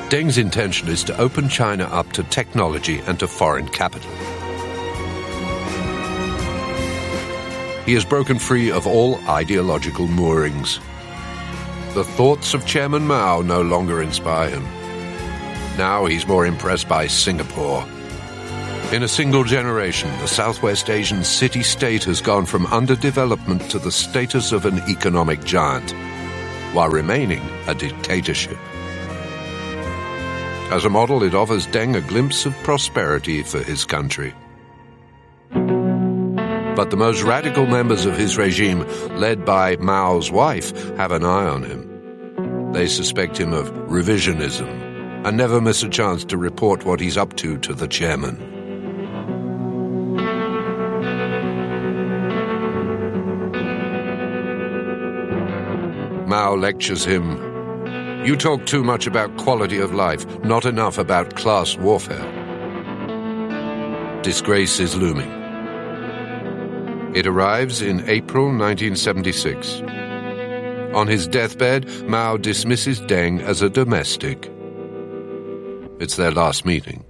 Deng's intention is to open China up to technology and to foreign capital. He has broken free of all ideological moorings. The thoughts of Chairman Mao no longer inspire him. Now he's more impressed by Singapore. In a single generation, the Southwest Asian city-state has gone from underdevelopment to the status of an economic giant, while remaining a dictatorship. As a model, it offers Deng a glimpse of prosperity for his country. But the most radical members of his regime, led by Mao's wife, have an eye on him. They suspect him of revisionism and never miss a chance to report what he's up to the chairman. Mao lectures him, "You talk too much about quality of life, not enough about class warfare." Disgrace is looming. It arrives in April 1976. On his deathbed, Mao dismisses Deng as a domestic. It's their last meeting.